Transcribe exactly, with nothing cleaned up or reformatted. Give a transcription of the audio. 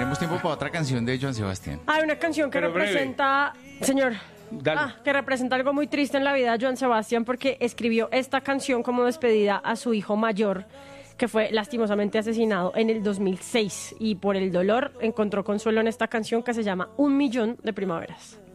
tenemos tiempo para otra canción de Joan Sebastián. Hay una canción que Pero breve. representa, señor, Dale. ah, que representa algo muy triste en la vida de Joan Sebastián porque escribió esta canción como despedida a su hijo mayor, que fue lastimosamente asesinado en el dos mil seis y por el dolor encontró consuelo en esta canción que se llama Un Millón de Primaveras.